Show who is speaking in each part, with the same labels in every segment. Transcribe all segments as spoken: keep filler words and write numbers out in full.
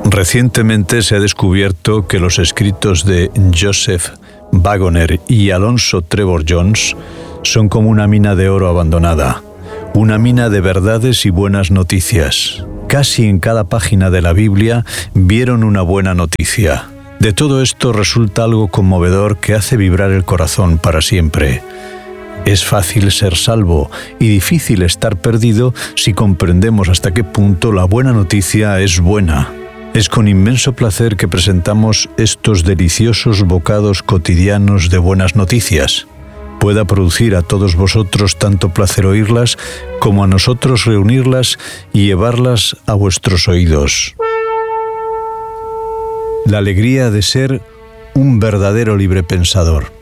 Speaker 1: Recientemente se ha descubierto que los escritos de Joseph Wagoner y Alonzo Trevor Jones son como una mina de oro abandonada, una mina de verdades y buenas noticias. Casi en cada página de la Biblia vieron una buena noticia. De todo esto resulta algo conmovedor que hace vibrar el corazón para siempre. Es fácil ser salvo y difícil estar perdido si comprendemos hasta qué punto la buena noticia es buena. Es con inmenso placer que presentamos estos deliciosos bocados cotidianos de buenas noticias. Pueda producir a todos vosotros tanto placer oírlas como a nosotros reunirlas y llevarlas a vuestros oídos. La alegría de ser un verdadero librepensador.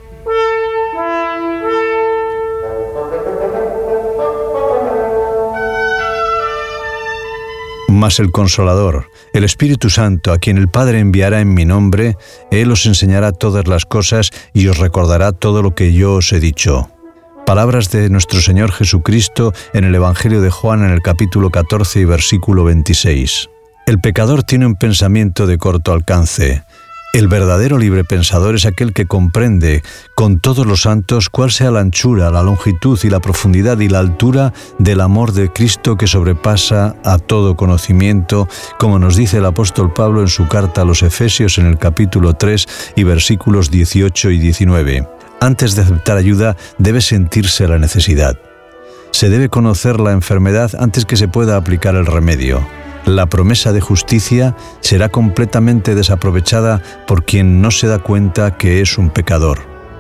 Speaker 1: Mas el Consolador, el Espíritu Santo, a quien el Padre enviará en mi nombre, Él os enseñará todas las cosas y os recordará todo lo que yo os he dicho. Palabras de nuestro Señor Jesucristo en el Evangelio de Juan en el capítulo catorce y versículo veintiséis. El pecador tiene un pensamiento de corto alcance. El verdadero librepensador es aquel que comprende con todos los santos cuál sea la anchura, la longitud y la profundidad y la altura del amor de Cristo que sobrepasa a todo conocimiento, como nos dice el apóstol Pablo en su carta a los Efesios en el capítulo tres y versículos dieciocho y diecinueve. Antes de aceptar ayuda debe sentirse la necesidad. Se debe conocer la enfermedad antes que se pueda aplicar el remedio. La promesa de justicia será completamente desaprovechada por quien no se da cuenta que es un pecador.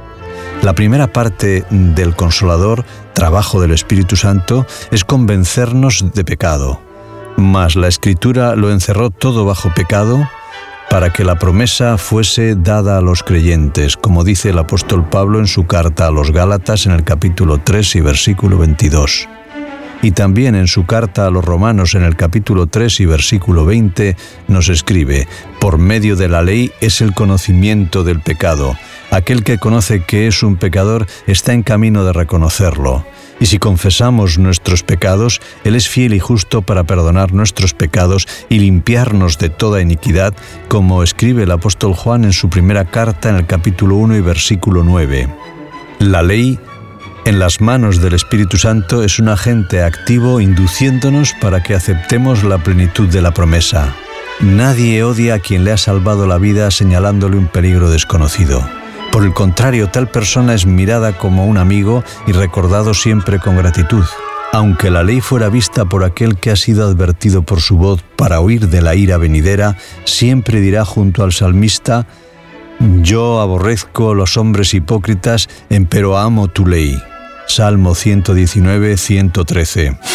Speaker 1: La primera parte del Consolador, trabajo del Espíritu Santo, es convencernos de pecado. Mas la Escritura lo encerró todo bajo pecado para que la promesa fuese dada a los creyentes, como dice el apóstol Pablo en su carta a los Gálatas en el capítulo tres y versículo veintidós. Y también en su carta a los Romanos en el capítulo tres y versículo veinte nos escribe: por medio de la ley es el conocimiento del pecado. Aquel que conoce que es un pecador está en camino de reconocerlo. Y si confesamos nuestros pecados, Él es fiel y justo para perdonar nuestros pecados y limpiarnos de toda iniquidad, como escribe el apóstol Juan en su primera carta en el capítulo uno y versículo nueve. La ley en las manos del Espíritu Santo es un agente activo induciéndonos para que aceptemos la plenitud de la promesa. Nadie odia a quien le ha salvado la vida señalándole un peligro desconocido. Por el contrario, tal persona es mirada como un amigo y recordado siempre con gratitud. Aunque la ley fuera vista por aquel que ha sido advertido por su voz para huir de la ira venidera, siempre dirá junto al salmista: yo aborrezco los hombres hipócritas, empero amo tu ley. Salmo ciento diecinueve, ciento trece.